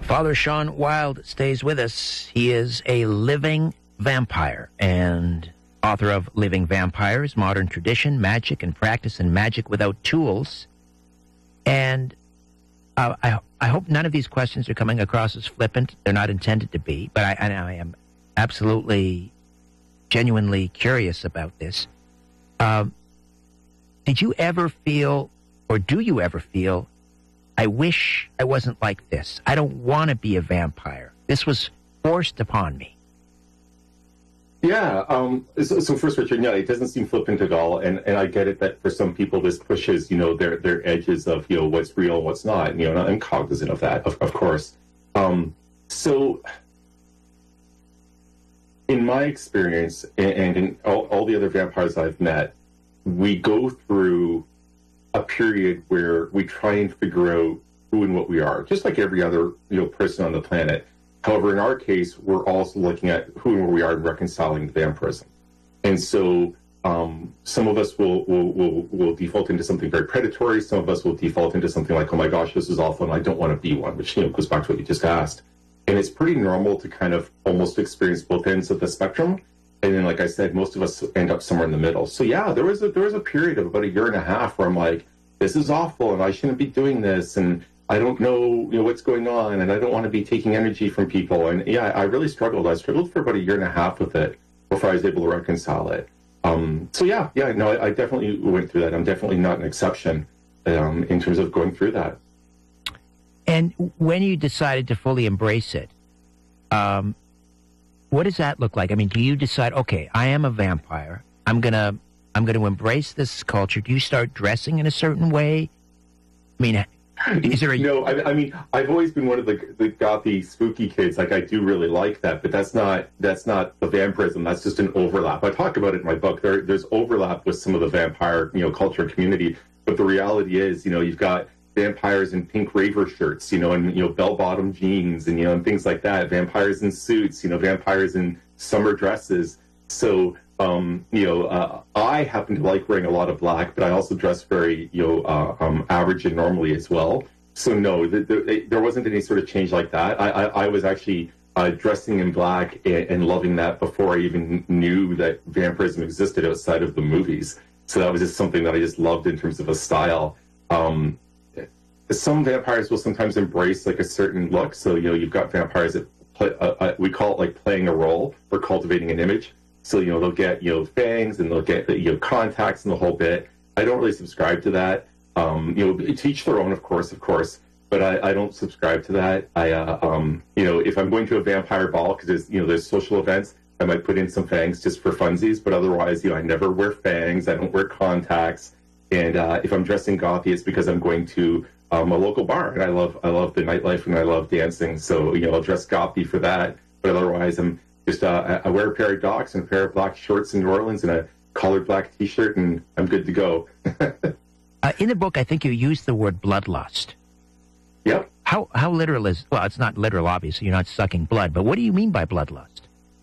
Father Sean Wild stays with us. He is a living vampire and author of Living Vampires, Modern Tradition, Magic, and Practice in Magic Without Tools. And I hope none of these questions are coming across as flippant. They're not intended to be, but I am absolutely, genuinely curious about this. Did you ever feel, or do you ever feel, I wish I wasn't like this. I don't want to be a vampire. This was forced upon me. Yeah. So first, Richard, yeah, it doesn't seem flippant at all, and I get it that for some people this pushes, their edges of what's real and what's not. And, I'm cognizant of that, of course. So, in my experience, and in all the other vampires I've met, we go through a period where we try and figure out who and what we are, just like every other person on the planet. However, in our case, we're also looking at who and where we are and reconciling the vampirism. And so some of us will default into something very predatory. Some of us will default into something like, oh my gosh, this is awful and I don't want to be one, which goes back to what you just asked. And it's pretty normal to kind of almost experience both ends of the spectrum. And then, like I said, most of us end up somewhere in the middle. So yeah, there was a period of about a year and a half where I'm like, this is awful and I shouldn't be doing this. And I don't know, what's going on, and I don't want to be taking energy from people. And yeah, I really struggled. I struggled for about a year and a half with it before I was able to reconcile it. So yeah, no, I definitely went through that. I'm definitely not an exception in terms of going through that. And when you decided to fully embrace it, what does that look like? I mean, do you decide, okay, I am a vampire. I'm gonna embrace this culture. Do you start dressing in a certain way? I mean, is there a... No, I mean, I've always been one of the gothy, spooky kids. Like, I do really like that, but that's not the vampirism. That's just an overlap. I talk about it in my book. There's overlap with some of the vampire, culture and community. But the reality is, you've got vampires in pink raver shirts, and bell-bottom jeans, and things like that. Vampires in suits, vampires in summer dresses. So, I happen to like wearing a lot of black, but I also dress very, average and normally as well. So no, there wasn't any sort of change like that. I was actually dressing in black and loving that before I even knew that vampirism existed outside of the movies. So that was just something that I just loved in terms of a style. Some vampires will sometimes embrace like a certain look. So, you've got vampires that play, we call it like playing a role or cultivating an image. So, they'll get, fangs and they'll get, contacts and the whole bit. I don't really subscribe to that. Teach their own, of course, but I don't subscribe to that. If I'm going to a vampire ball, because there's social events, I might put in some fangs just for funsies, but otherwise, I never wear fangs. I don't wear contacts. And if I'm dressing gothy, it's because I'm going to a local bar, and I love the nightlife and I love dancing. So, I'll dress gothy for that. But otherwise, I'm just, I wear a pair of Docs and a pair of black shorts in New Orleans and a collared black T-shirt, and I'm good to go. In the book, I think you used the word bloodlust. Yep. How literal is... Well, it's not literal, obviously. You're not sucking blood. But what do you mean by bloodlust?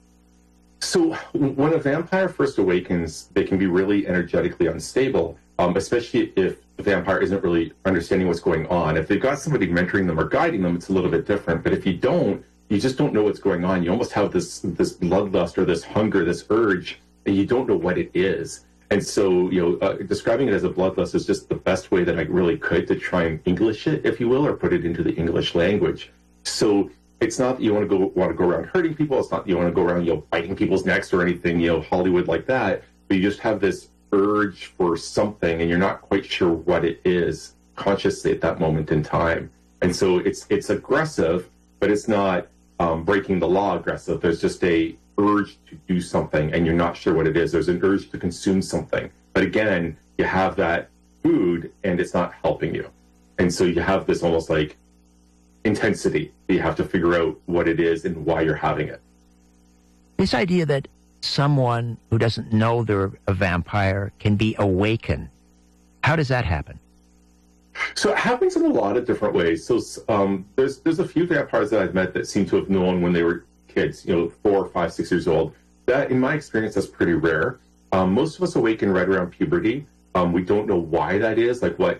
So when a vampire first awakens, they can be really energetically unstable, especially if the vampire isn't really understanding what's going on. If they've got somebody mentoring them or guiding them, it's a little bit different. But if you don't, you just don't know what's going on. You almost have this bloodlust or this hunger, this urge, and you don't know what it is. And so, describing it as a bloodlust is just the best way that I really could to try and English it, if you will, or put it into the English language. So it's not that you want to go around hurting people. It's not that you want to go around, biting people's necks or anything, Hollywood like that. But you just have this urge for something, and you're not quite sure what it is consciously at that moment in time. And so it's aggressive, but it's not breaking the law aggressive. There's just a urge to do something, and you're not sure what it is. There's an urge to consume something. But again, you have that food, and it's not helping you. And so you have this almost like intensity. You have to figure out what it is and why you're having it. This idea that someone who doesn't know they're a vampire can be awakened, how does that happen? So it happens in a lot of different ways. So there's a few vampires that I've met that seem to have known when they were kids, 4, 5, 6 years old. That, in my experience, that's pretty rare. Most of us awaken right around puberty. We don't know why that is, like what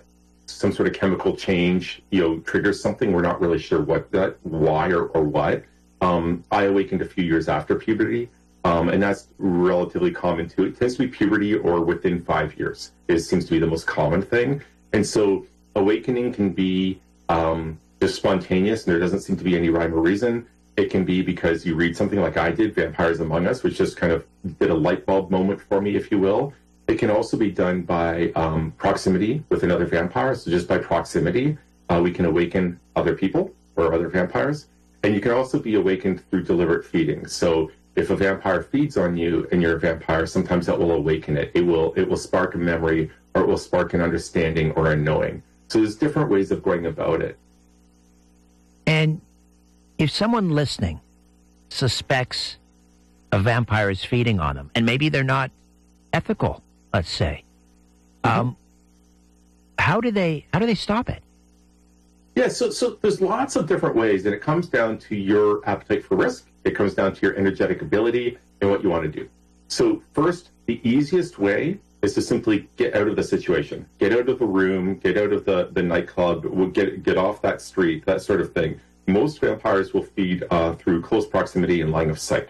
some sort of chemical change, triggers something. We're not really sure why or what. I awakened a few years after puberty, and that's relatively common too. It tends to be puberty or within 5 years. It seems to be the most common thing. And so awakening can be just spontaneous, and there doesn't seem to be any rhyme or reason. It can be because you read something like I did, Vampires Among Us, which just kind of did a light bulb moment for me, if you will. It can also be done by proximity with another vampire. So just by proximity, we can awaken other people or other vampires. And you can also be awakened through deliberate feeding. So if a vampire feeds on you and you're a vampire, sometimes that will awaken it. It will spark a memory, or it will spark an understanding or a knowing. So there's different ways of going about it. And if someone listening suspects a vampire is feeding on them, and maybe they're not ethical, let's say, how do they stop it? Yeah, so there's lots of different ways, and it comes down to your appetite for risk. It comes down to your energetic ability and what you want to do. So first, the easiest way is to simply get out of the situation, get out of the room, get out of the nightclub, get off that street, that sort of thing. Most vampires will feed through close proximity and line of sight.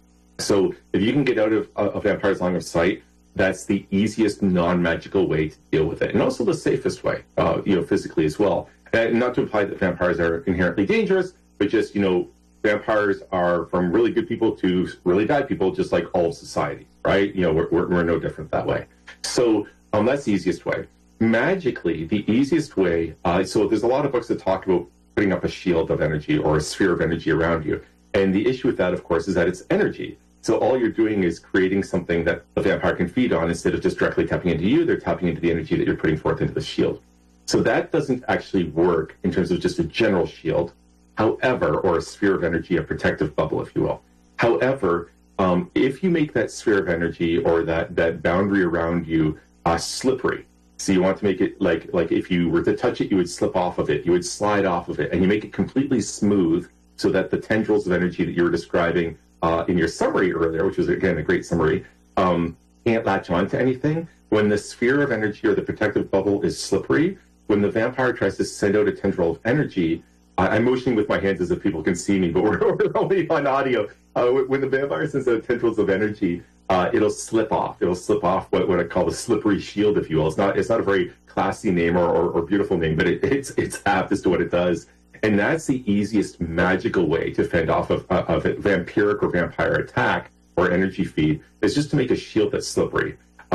So if you can get out of a vampire's line of sight, that's the easiest non-magical way to deal with it, and also the safest way, physically as well. And not to imply that vampires are inherently dangerous, but just, vampires are from really good people to really bad people, just like all of society, right? We're no different that way. So that's the easiest way. Magically, the easiest way, so there's a lot of books that talk about putting up a shield of energy or a sphere of energy around you. And the issue with that, of course, is that it's energy. So all you're doing is creating something that a vampire can feed on. Instead of just directly tapping into you, they're tapping into the energy that you're putting forth into the shield. So that doesn't actually work in terms of just a general shield, however, or a sphere of energy, a protective bubble, if you will. However, if you make that sphere of energy or that boundary around you slippery, so you want to make it like if you were to touch it, you would slip off of it, you would slide off of it, and you make it completely smooth so that the tendrils of energy that you were describing in your summary earlier, which was, again, a great summary, can't latch on to anything. When the sphere of energy or the protective bubble is slippery, when the vampire tries to send out a tendril of energy, I'm motioning with my hands as if people can see me, but we're only on audio. When the vampire sends out tendrils of energy, it'll slip off. It'll slip off what I call the slippery shield, if you will. It's not a very classy name or beautiful name, but it's apt as to what it does. And that's the easiest magical way to fend off of a vampiric or vampire attack or energy feed, is just to make a shield that's slippery.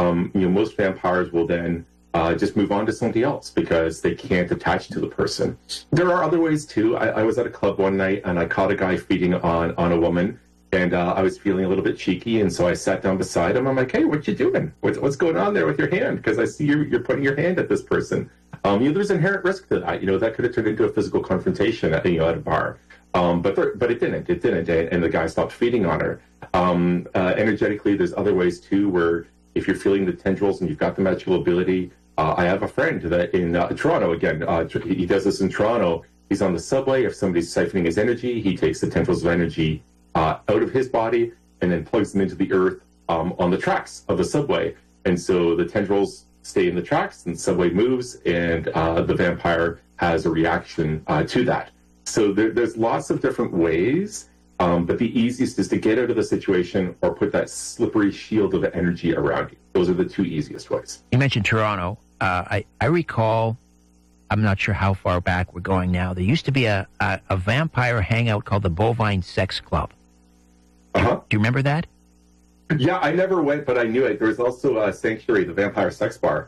Most vampires will then just move on to somebody else because they can't attach to the person. There are other ways too. I was at a club one night and I caught a guy feeding on a woman, and I was feeling a little bit cheeky, and so I sat down beside him. I'm like, "Hey, what you doing? What's going on there with your hand? Because I see you're putting your hand at this person." There's inherent risk to that. That could have turned into a physical confrontation at a bar. But it didn't. It didn't, and the guy stopped feeding on her. Energetically, there's other ways too, where if you're feeling the tendrils and you've got the magical ability. I have a friend that in Toronto, again, he does this in Toronto. He's on the subway. If somebody's siphoning his energy, he takes the tendrils of energy out of his body and then plugs them into the earth on the tracks of the subway. And so the tendrils stay in the tracks and the subway moves, and the vampire has a reaction to that. So there's lots of different ways, but the easiest is to get out of the situation or put that slippery shield of energy around you. Those are the two easiest ways. You mentioned Toronto. I recall, I'm not sure how far back we're going now, there used to be a vampire hangout called the Bovine Sex Club. Uh-huh. Do you remember that? Yeah, I never went, but I knew it. There was also a Sanctuary, the vampire sex bar.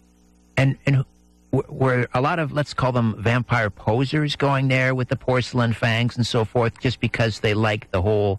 And were a lot of, let's call them vampire posers, going there with the porcelain fangs and so forth, just because they liked the whole,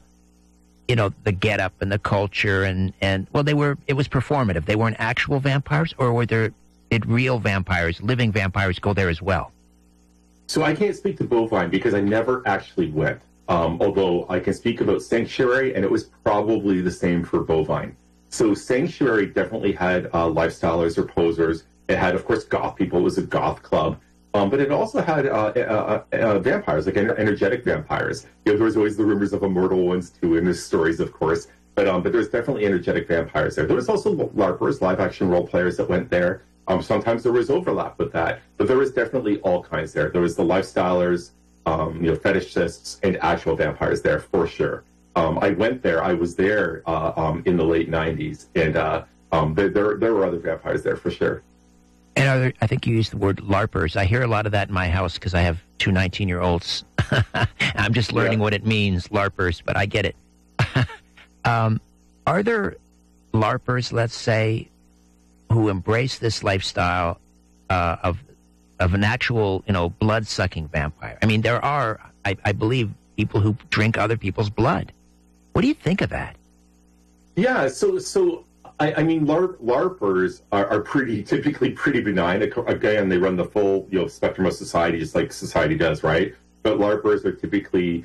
the getup and the culture and well, it was performative. They weren't actual vampires, or did real vampires, living vampires, go there as well? So I can't speak to Bovine because I never actually went. Although I can speak about Sanctuary, and it was probably the same for Bovine. So Sanctuary definitely had lifestylers or posers. It had, of course, goth people. It was a goth club. But it also had vampires, like energetic vampires. There was always the rumors of immortal ones, too, in the stories, of course. But there's definitely energetic vampires there. There was also LARPers, live-action role players that went there. Sometimes there was overlap with that, but there was definitely all kinds there. There was the lifestylers, fetishists, and actual vampires there for sure. I went there. I was there in the late 90s, and there were other vampires there for sure. And I think you used the word LARPers. I hear a lot of that in my house because I have two 19-year-olds. I'm just learning what it means, LARPers, but I get it. Are there LARPers, let's say, who embrace this lifestyle of an actual, blood-sucking vampire? I mean, there are, I believe, people who drink other people's blood. What do you think of that? Yeah, so I mean, LARPers are typically pretty benign. Again, they run the full spectrum of society, just like society does, right? But LARPers are typically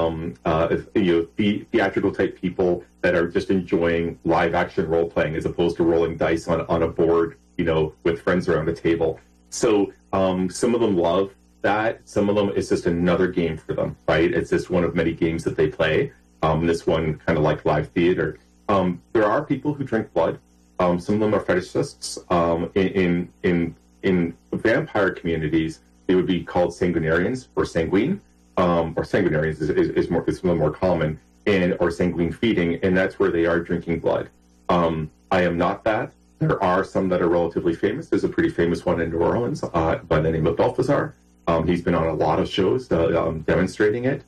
theatrical type people that are just enjoying live action role playing as opposed to rolling dice on a board, with friends around a table. So some of them love that. Some of them, it's just another game for them, right? It's just one of many games that they play. This one kind of like live theater. There are people who drink blood. Some of them are fetishists. In vampire communities, they would be called sanguinarians or sanguine. Or sanguinarians is a little more common, or sanguine feeding, and that's where they are drinking blood. I am not that. There are some that are relatively famous. There's a pretty famous one in New Orleans by the name of Balthazar. He's been on a lot of shows demonstrating it.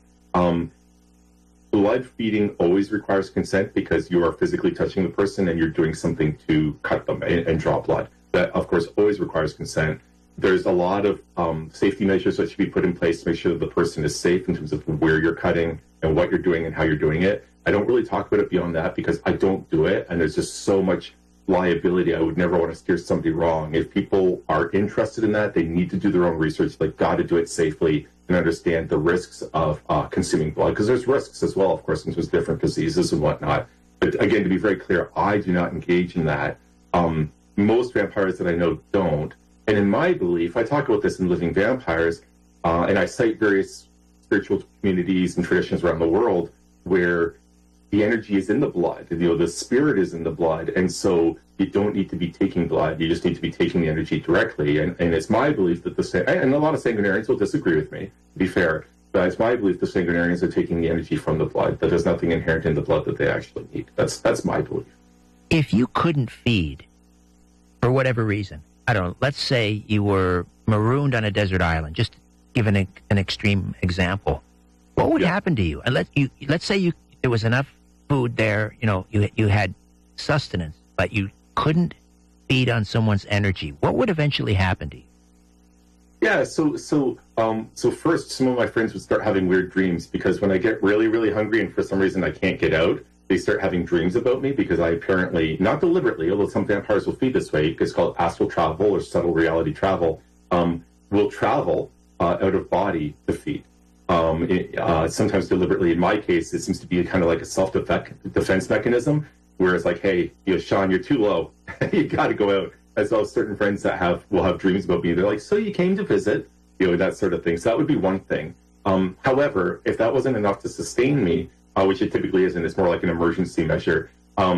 Blood feeding always requires consent because you are physically touching the person and you're doing something to cut them and draw blood. That, of course, always requires consent. There's a lot of safety measures that should be put in place to make sure that the person is safe in terms of where you're cutting and what you're doing and how you're doing it. I don't really talk about it beyond that because I don't do it, and there's just so much liability. I would never want to steer somebody wrong. If people are interested in that, they need to do their own research. They've got to do it safely and understand the risks of consuming blood, because there's risks as well, of course, since there's different diseases and whatnot. But again, to be very clear, I do not engage in that. Most vampires that I know don't. And in my belief, I talk about this in Living Vampires, and I cite various spiritual communities and traditions around the world where the energy is in the blood. The spirit is in the blood, and so you don't need to be taking blood. You just need to be taking the energy directly. And it's my belief that and a lot of sanguinarians will disagree with me, to be fair, but it's my belief the sanguinarians are taking the energy from the blood, that there's nothing inherent in the blood that they actually need. That's my belief. If you couldn't feed, for whatever reason, I don't know, let's say you were marooned on a desert island, just give an extreme example, what would happen to you? And let's say there was enough food there, you had sustenance, but you couldn't feed on someone's energy. What would eventually happen to you? Yeah, so first, some of my friends would start having weird dreams because when I get really, really hungry and for some reason I can't get out, they start having dreams about me because I apparently, not deliberately, although some vampires will feed this way, it's called astral travel or subtle reality travel, will travel out of body to feed. Sometimes deliberately. In my case, it seems to be kind of like a self-defense mechanism, where it's like, hey, Sean, you're too low. You got to go out. As well as certain friends that will have dreams about me. They're like, so you came to visit, that sort of thing. So that would be one thing. However, if that wasn't enough to sustain me, which it typically isn't, it's more like an emergency measure.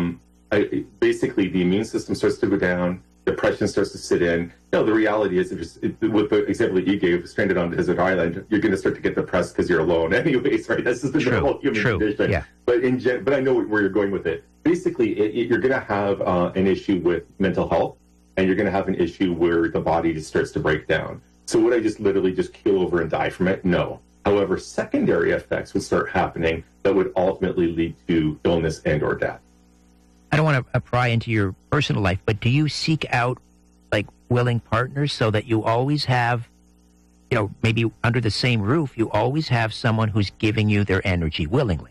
Basically, the immune system starts to go down. Depression starts to sit in. The reality is, with the example that you gave, stranded on a desert island, you're going to start to get depressed because you're alone anyways, right? That's just the normal human condition. Yeah. But I know where you're going with it. Basically, you're going to have an issue with mental health, and you're going to have an issue where the body just starts to break down. So would I just literally just keel over and die from it? No. However, secondary effects would start happening that would ultimately lead to illness and or death. I don't want to pry into your personal life, but do you seek out like willing partners so that you always have, maybe under the same roof, you always have someone who's giving you their energy willingly?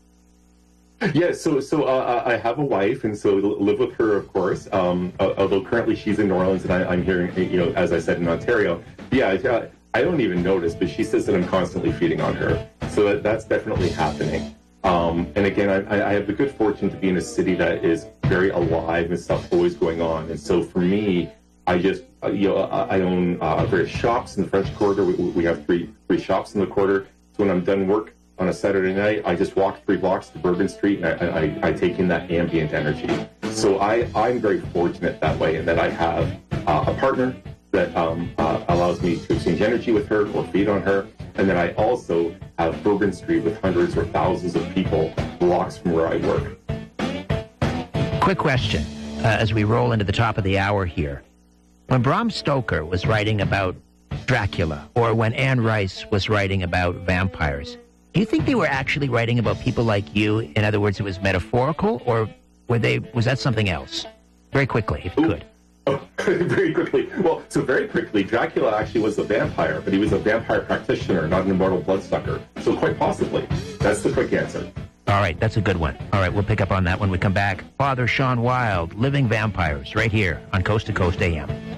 Yeah, so I have a wife, and so live with her, of course. Although currently she's in New Orleans, and I'm here, as I said, in Ontario. Yeah, I don't even notice, but she says that I'm constantly feeding on her. So that's definitely happening. And again, I have the good fortune to be in a city that is very alive and stuff always going on. And so for me, I just, I own various shops in the French Quarter. We have three shops in the quarter. So when I'm done work on a Saturday night, I just walk 3 blocks to Bourbon Street, and I take in that ambient energy. So I'm very fortunate that way, in that I have a partner that allows me to exchange energy with her or feed on her. And then I also have Bourbon Street with hundreds or thousands of people blocks from where I work. Quick question as we roll into the top of the hour here. When Bram Stoker was writing about Dracula, or when Anne Rice was writing about vampires, do you think they were actually writing about people like you? In other words, it was metaphorical, or was that something else? Very quickly, if you could. Oh, very quickly. Well, so very quickly, Dracula actually was a vampire, but he was a vampire practitioner, not an immortal bloodsucker. So quite possibly. That's the quick answer. All right, that's a good one. All right, we'll pick up on that when we come back. Father Sean Wild, Living Vampires, right here on Coast to Coast AM.